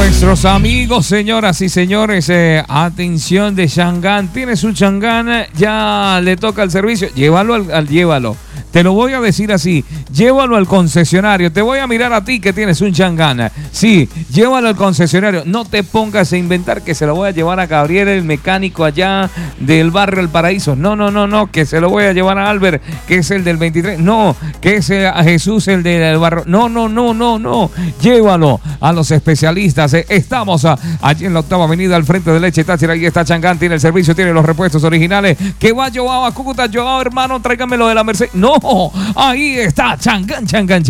Nuestros amigos, señoras y señores, atención de Chang'an. Tiene su Chang'an, ya le toca el servicio. Llévalo llévalo. Te lo voy a decir así, llévalo al concesionario. Te voy a mirar a ti que tienes un Chang'an. Sí, llévalo al concesionario. No te pongas a inventar que se lo voy a llevar a Gabriel, el mecánico allá del barrio El Paraíso. No, que se lo voy a llevar a Albert, que es el del 23. No, que es a Jesús, el del barrio. No. Llévalo a los especialistas. Estamos allí en la 8ª Avenida, al frente de Leche Táchira. Ahí está Chang'an, tiene el servicio, tiene los repuestos originales. Que va Joao a Cúcuta. Joao, hermano, tráigamelo de la Merced. No, ahí está Chang'an.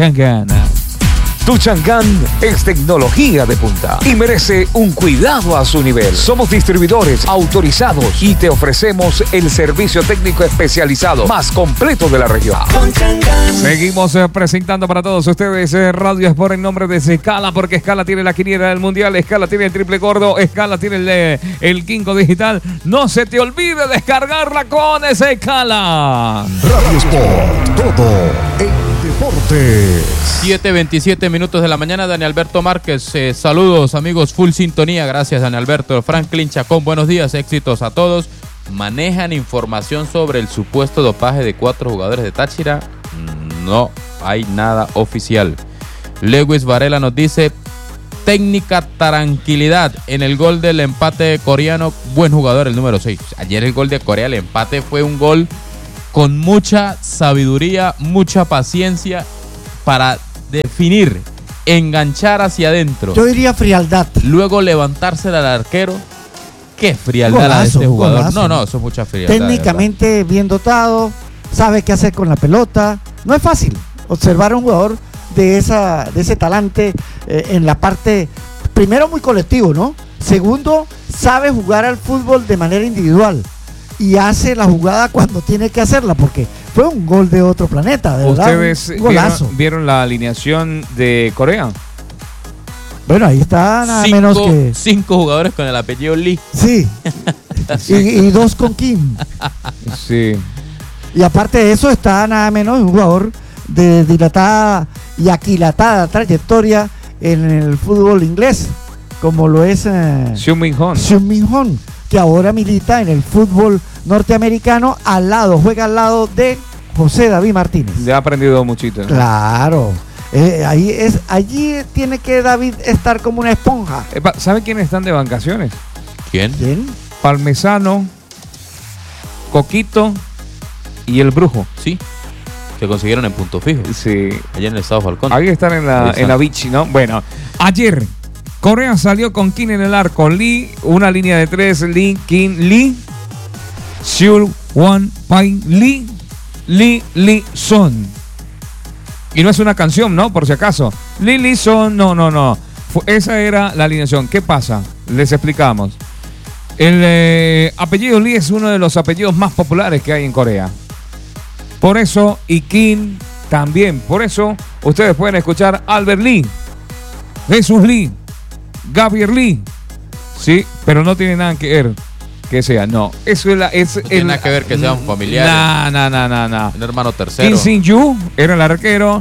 Tu Chang'an es tecnología de punta y merece un cuidado a su nivel. Somos distribuidores autorizados y te ofrecemos el servicio técnico especializado más completo de la región. Seguimos presentando para todos ustedes Radio Sport en nombre de Scala, porque Scala tiene la quiniela del Mundial, Scala tiene el triple gordo, Scala tiene el Quinco digital. No se te olvide descargarla con Scala. Radio Sport, todo en deportes. 7:27 minutos de la mañana. Dani Alberto Márquez, saludos amigos, full sintonía, gracias Dani Alberto. Franklin Chacón, buenos días, éxitos a todos. ¿Manejan información sobre el supuesto dopaje de 4 jugadores de Táchira? No hay nada oficial. Lewis Varela nos dice: técnica tranquilidad en el gol del empate coreano, buen jugador el número 6. Ayer el gol de Corea, el empate fue un gol con mucha sabiduría, mucha paciencia para definir, enganchar hacia adentro. Yo diría frialdad. Luego levantarse al arquero. Qué frialdad golazo, de este jugador. Golazo. No, eso es mucha frialdad. Técnicamente bien dotado, sabe qué hacer con la pelota. No es fácil observar a un jugador de ese talante en la parte, primero, muy colectivo, ¿no? Segundo, sabe jugar al fútbol de manera individual y hace la jugada cuando tiene que hacerla, porque fue un gol de otro planeta, de verdad. ¿Ustedes vieron la alineación de Corea? Bueno, ahí está nada menos que 5 jugadores con el apellido Lee. Sí. y 2 con Kim. Sí. Y aparte de eso está nada menos un jugador de dilatada y aquilatada trayectoria en el fútbol inglés, como lo es Seung Min Hon, que ahora milita en el fútbol norteamericano, juega al lado de José David Martínez. Le ha aprendido muchito, ¿no? Claro. Allí tiene que David estar como una esponja. ¿Sabe quiénes están de vacaciones? ¿Quién? Parmesano, Coquito y el Brujo. Sí, se consiguieron en punto fijo. Sí. Allá en el Estado Falcón. Ahí están en la Vichy, ¿no? Bueno, ayer Corea salió con Kim en el arco. Lee, una línea de 3. Lee, Kim, Lee. Seul, Won, Pain, Lee, Son. Y no es una canción, ¿no? Por si acaso. Lee, Son, no. Esa era la alineación. ¿Qué pasa? Les explicamos. El apellido Lee es uno de los apellidos más populares que hay en Corea. Por eso, y Kim también. Por eso, ustedes pueden escuchar Albert Lee, Jesús Lee, Gabriel Lee. Sí, pero no tiene nada que ver que sea. No, eso es no tiene nada que ver que sea un familiar. No. Un hermano tercero. Kim Sin-yu era el arquero.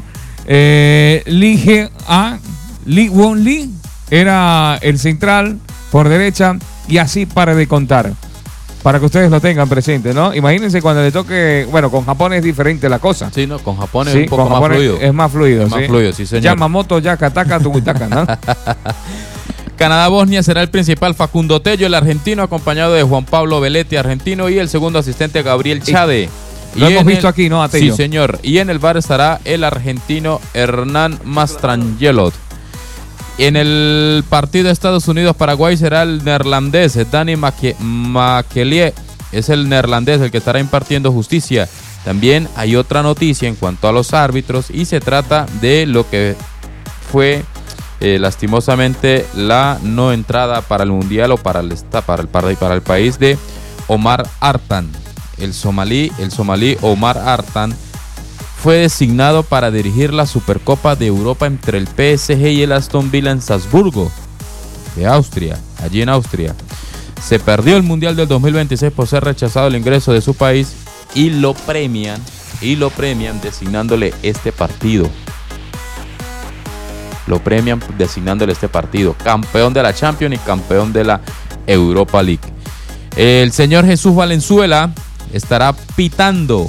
Lee Won Lee era el central por derecha. Y así para de contar, para que ustedes lo tengan presente, ¿no? Imagínense cuando le toque, bueno, con Japón es diferente la cosa. Sí, no, con Japón es un poco más fluido. Es más fluido, es más fluido, sí, señor. Yamamoto, Yakataka, Tumitaka, ¿no? Canadá-Bosnia será el principal Facundo Tello, el argentino, acompañado de Juan Pablo Veletti, argentino, y el segundo asistente Gabriel Chade. Lo hemos visto aquí, ¿no, Atelio? Sí, señor. Y en el VAR estará el argentino Hernán Mastrangelot. En el partido de Estados Unidos-Paraguay será el neerlandés Danny Makelier. Es el neerlandés el que estará impartiendo justicia. También hay otra noticia en cuanto a los árbitros y se trata de lo que fue lastimosamente la no entrada para el Mundial o para el país de Omar Artan. El somalí Omar Artan fue designado para dirigir la Supercopa de Europa entre el PSG y el Aston Villa en Salzburgo, de Austria, allí en Austria. Se perdió el Mundial del 2026 por ser rechazado el ingreso de su país y lo premian designándole este partido. lo premian designándole este partido campeón de la Champions y campeón de la Europa League. El señor Jesús Valenzuela estará pitando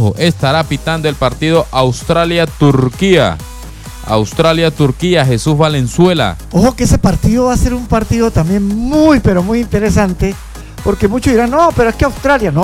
el partido Australia-Turquía. Australia-Turquía, Jesús Valenzuela. Ojo que ese partido va a ser un partido también muy, pero muy interesante, porque muchos dirán, no, pero es que Australia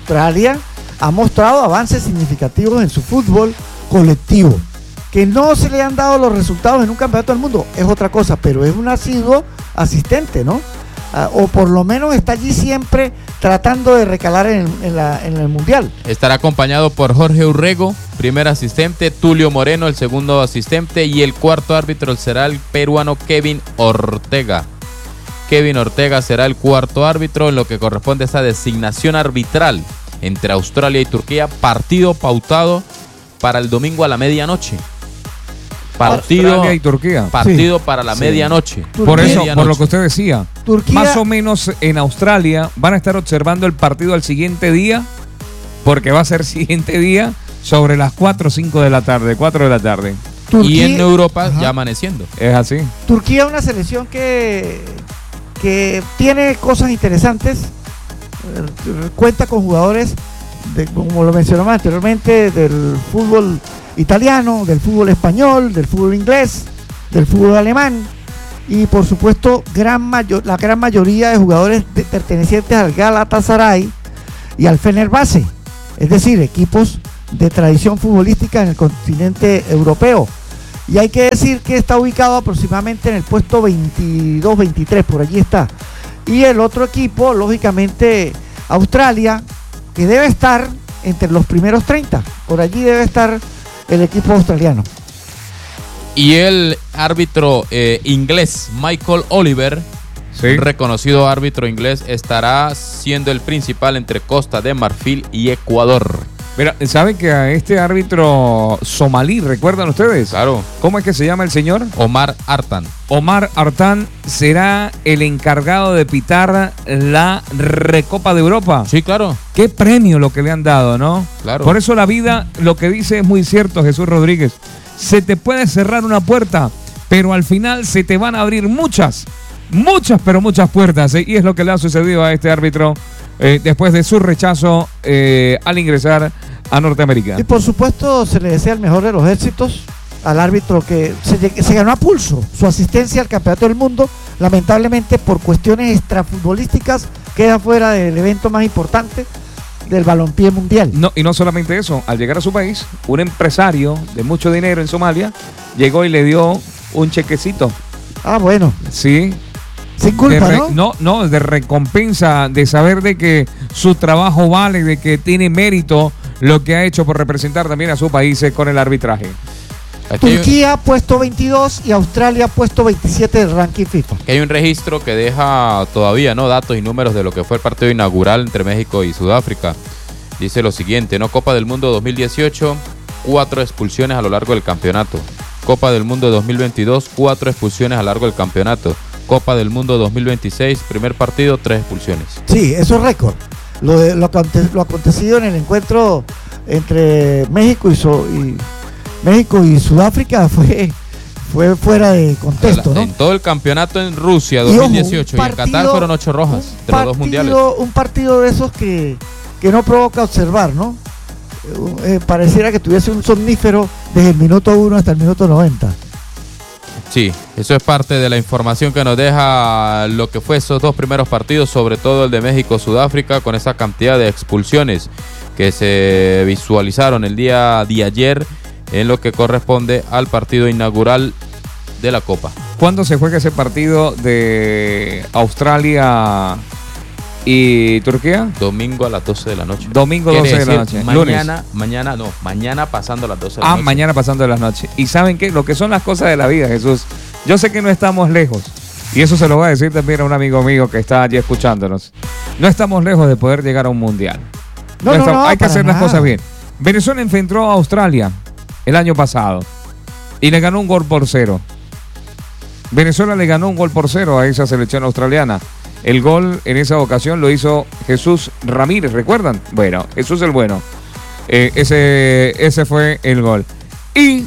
ha mostrado avances significativos en su fútbol colectivo. Que no se le han dado los resultados en un campeonato del mundo es otra cosa, pero es un asiduo asistente, ¿no? O por lo menos está allí siempre tratando de recalar en el Mundial. Estará acompañado por Jorge Urrego, primer asistente, Tulio Moreno, el segundo asistente, y el cuarto árbitro será el peruano Kevin Ortega. Kevin Ortega será el cuarto árbitro en lo que corresponde a esa designación arbitral entre Australia y Turquía, partido pautado para el domingo a la medianoche. Australia y Turquía. Partido para la medianoche. Por eso, por lo que usted decía, Turquía, más o menos en Australia van a estar observando el partido al siguiente día, porque va a ser siguiente día sobre las 4 o 5 de la tarde, 4 de la tarde. Turquía, y en Europa ya amaneciendo. Es así. Turquía es una selección que tiene cosas interesantes, cuenta con jugadores, como lo mencionamos anteriormente, del fútbol italiano, del fútbol español, del fútbol inglés, del fútbol alemán y por supuesto la gran mayoría de jugadores pertenecientes al Galatasaray y al Fenerbahce, es decir, equipos de tradición futbolística en el continente europeo. Y hay que decir que está ubicado aproximadamente en el puesto 22-23, por allí está. Y el otro equipo, lógicamente, Australia, que debe estar entre los primeros 30, por allí debe estar el equipo australiano. Y el árbitro inglés Michael Oliver, Sí. reconocido árbitro inglés, estará siendo el principal entre Costa de Marfil y Ecuador. Mira, ¿saben que a este árbitro somalí, recuerdan ustedes? Claro. ¿Cómo es que se llama el señor? Omar Artan. Omar Artan será el encargado de pitar la Recopa de Europa. Sí, claro. Qué premio lo que le han dado, ¿no? Claro. Por eso la vida, lo que dice es muy cierto, Jesús Rodríguez. Se te puede cerrar una puerta, pero al final se te van a abrir muchas puertas. Y es lo que le ha sucedido a este árbitro después de su rechazo al ingresar a Norteamérica. Y por supuesto se le desea el mejor de los éxitos al árbitro que se ganó a pulso su asistencia al Campeonato del Mundo. Lamentablemente por cuestiones extrafutbolísticas queda fuera del evento más importante del balompié mundial. No, y no solamente eso, al llegar a su país, un empresario de mucho dinero en Somalia llegó y le dio un chequecito. Ah, bueno, Sí. sin culpa, ¿no? No, de recompensa, de saber de que su trabajo vale, de que tiene mérito lo que ha hecho por representar también a su país con el arbitraje. Aquí Turquía puesto 22 y Australia puesto 27 del ranking FIFA. hay un registro que deja todavía datos y números de lo que fue el partido inaugural entre México y Sudáfrica. Dice lo siguiente, Copa del Mundo 2018, 4 expulsiones a lo largo del campeonato. Copa del Mundo 2022, 4 expulsiones a lo largo del campeonato. Copa del Mundo 2026, primer partido, 3 expulsiones. Sí, eso es récord. Lo acontecido en el encuentro entre México y Sudáfrica fue fuera de contexto, ¿no? En todo el campeonato en Rusia Y ojo, 2018 y en Qatar fueron 8 rojas de los 2 mundiales. Un partido de esos que no provoca observar, ¿no? Pareciera que tuviese un somnífero desde el minuto 1 hasta el minuto 90. Sí, eso es parte de la información que nos deja lo que fue esos 2 primeros partidos, sobre todo el de México-Sudáfrica, con esa cantidad de expulsiones que se visualizaron el día de ayer en lo que corresponde al partido inaugural de la Copa. ¿Cuándo se juega ese partido de Australia y Turquía? Domingo a las 12 de la noche. Domingo Quiere 12 de la decir, noche. mañana pasando las 12 de la noche. Mañana pasando de las noches. ¿Y saben qué? Lo que son las cosas de la vida, Jesús. Yo sé que no estamos lejos. Y eso se lo voy a decir también a un amigo mío que está allí escuchándonos. No estamos lejos de poder llegar a un mundial. No, Hay que para hacer las nada. cosas bien. Venezuela enfrentó a Australia el año pasado y le ganó 1-0. Venezuela le ganó 1-0 a esa selección australiana. El gol en esa ocasión lo hizo Jesús Ramírez, ¿recuerdan? Bueno, Jesús el bueno. Ese fue el gol. Y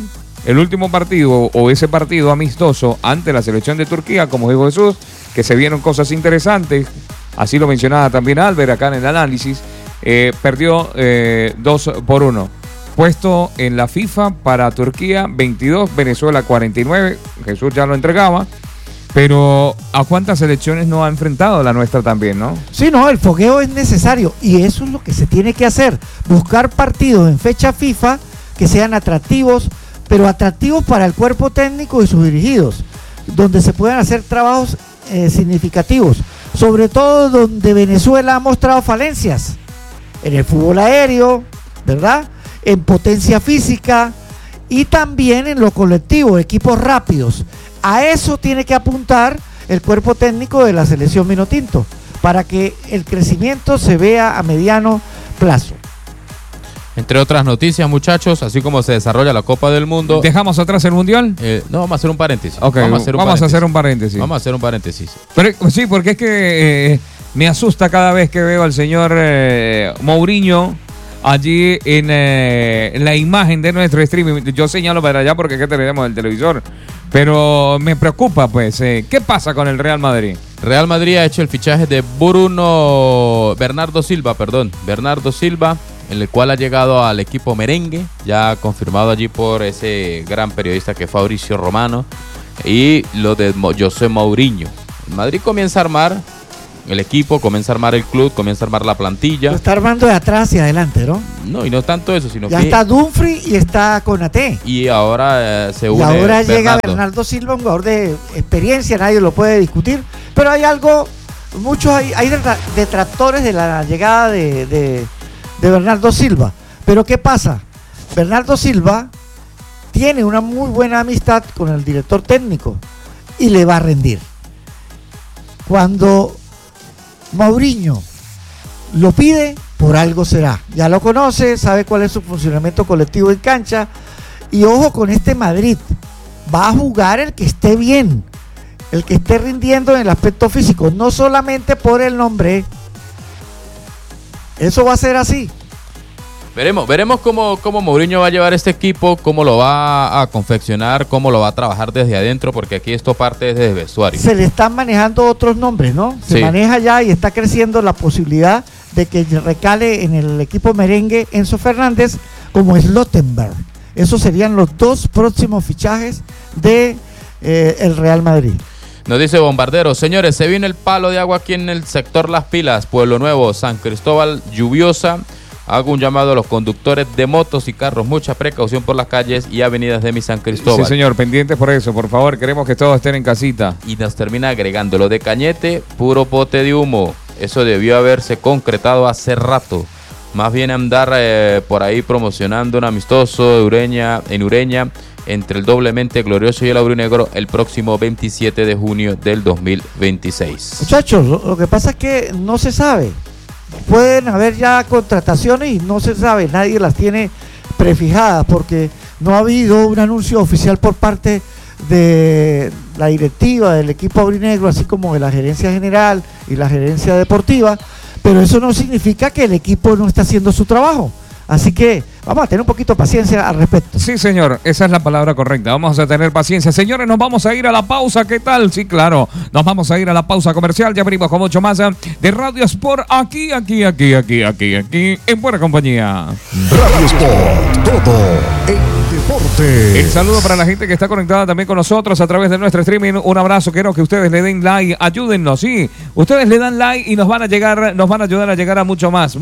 el último partido o ese partido amistoso ante la selección de Turquía, como dijo Jesús, que se vieron cosas interesantes, así lo mencionaba también Albert acá en el análisis, perdió 2-1. Puesto en la FIFA para Turquía 22, Venezuela 49, Jesús ya lo entregaba, pero ¿a cuántas selecciones no ha enfrentado la nuestra también, no? Sí, no, el fogueo es necesario y eso es lo que se tiene que hacer, buscar partidos en fecha FIFA que sean atractivos, pero atractivos para el cuerpo técnico y sus dirigidos, donde se puedan hacer trabajos significativos, sobre todo donde Venezuela ha mostrado falencias, en el fútbol aéreo, ¿verdad?, en potencia física y también en lo colectivo, equipos rápidos. A eso tiene que apuntar el cuerpo técnico de la selección Vinotinto, para que el crecimiento se vea a mediano plazo. Entre otras noticias, muchachos, así como se desarrolla la Copa del Mundo. ¿Dejamos atrás el Mundial? No, vamos a hacer un paréntesis. Ok, vamos a hacer un paréntesis. Vamos a hacer un paréntesis. Pero, sí, porque es que me asusta cada vez que veo al señor Mourinho allí en la imagen de nuestro streaming. Yo señalo para allá porque es que tenemos el televisor. Pero me preocupa, pues. ¿Qué pasa con el Real Madrid? Real Madrid ha hecho el fichaje de Bernardo Silva, en el cual ha llegado al equipo merengue, ya confirmado allí por ese gran periodista que es Fabricio Romano, y lo de José Mourinho. El Madrid comienza a armar el equipo, comienza a armar el club, comienza a armar la plantilla. Lo está armando de atrás hacia adelante, ¿no? No, y no tanto eso, sino ya que... está Dumfries y está Konaté. Y ahora se une Y ahora llega Bernardo Silva, un jugador de experiencia, nadie lo puede discutir. Pero hay algo, hay detractores de la llegada de Bernardo Silva. Pero ¿qué pasa? Bernardo Silva tiene una muy buena amistad con el director técnico y le va a rendir. Cuando Mourinho lo pide, por algo será. Ya lo conoce, sabe cuál es su funcionamiento colectivo en cancha. Y ojo con este Madrid, va a jugar el que esté bien, el que esté rindiendo en el aspecto físico, no solamente por el nombre. Eso va a ser así. Veremos cómo Mourinho va a llevar este equipo, cómo lo va a confeccionar, cómo lo va a trabajar desde adentro, porque aquí esto parte desde el vestuario. Se le están manejando otros nombres, ¿no? Se maneja ya y está creciendo la posibilidad de que recale en el equipo merengue Enzo Fernández como Slottenberg. Esos serían los dos próximos fichajes de el Real Madrid. Nos dice Bombardero, señores, se viene el palo de agua aquí en el sector Las Pilas, Pueblo Nuevo, San Cristóbal, lluviosa. Hago un llamado a los conductores de motos y carros, mucha precaución por las calles y avenidas de mi San Cristóbal. Sí, señor, pendientes por eso, por favor, queremos que todos estén en casita. Y nos termina agregando, lo de Cañete, puro pote de humo. Eso debió haberse concretado hace rato. Más bien andar por ahí promocionando un amistoso en Ureña entre el doblemente glorioso y el aurinegro el próximo 27 de junio del 2026. Muchachos, lo que pasa es que no se sabe. Pueden haber ya contrataciones y no se sabe, nadie las tiene prefijadas porque no ha habido un anuncio oficial por parte de la directiva del equipo aurinegro, así como de la gerencia general y la gerencia deportiva, pero eso no significa que el equipo no está haciendo su trabajo. Así que vamos a tener un poquito de paciencia al respecto. Sí, señor, esa es la palabra correcta. Vamos a tener paciencia. Señores, nos vamos a ir a la pausa. ¿Qué tal? Sí, claro. Nos vamos a ir a la pausa comercial. Ya abrimos con mucho más de Radio Sport aquí, en buena compañía. Radio Sport, todo en deporte. El saludo para la gente que está conectada también con nosotros a través de nuestro streaming. Un abrazo. Quiero que ustedes le den like. Ayúdennos, sí. Ustedes le dan like y nos van a ayudar a llegar a mucho más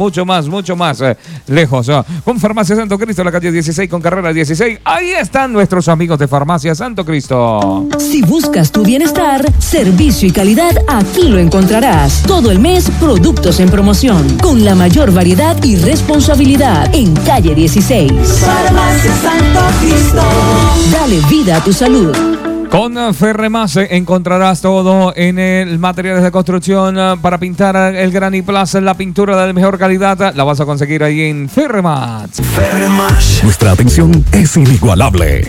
lejos. Con Farmacia Santo Cristo, la calle 16 con carrera 16. Ahí están nuestros amigos de Farmacia Santo Cristo. Si buscas tu bienestar, servicio y calidad, aquí lo encontrarás. Todo el mes, productos en promoción, con la mayor variedad y responsabilidad en calle 16. Farmacia Santo Cristo. Dale vida a tu salud. Con Ferremás encontrarás todo en el materiales de construcción para pintar el Graniplaza, la pintura de mejor calidad. La vas a conseguir ahí en Ferremás. Nuestra atención es inigualable.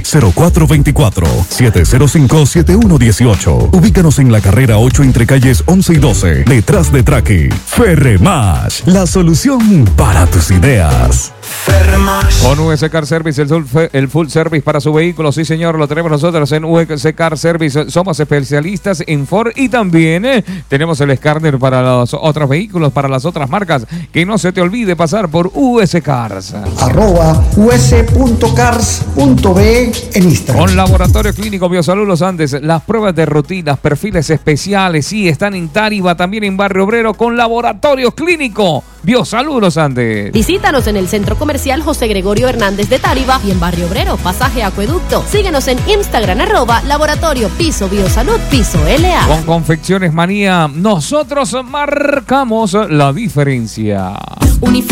0424-705-7118. Ubícanos en la carrera 8 entre calles 11 y 12, detrás de Traqui. Ferremás, la solución para tus ideas. Con US Car Service, el full service para su vehículo. Sí, señor, lo tenemos nosotros en US Car Service. Somos especialistas en Ford y también tenemos el escáner para los otros vehículos, para las otras marcas. Que no se te olvide pasar por US Cars. @us.cars.be en Instagram. Con Laboratorio Clínico Biosalud Los Andes, las pruebas de rutinas, perfiles especiales, sí, están en Táriba, también en Barrio Obrero, con Laboratorio Clínico Biosalud Los Andes. Visítanos en el Centro Comercial José Gregorio Hernández de Táriba y en Barrio Obrero, Pasaje Acueducto. Síguenos en Instagram, @Laboratorio Piso Biosalud Piso LA. Con Confecciones Manía, nosotros marcamos la diferencia. Uniforme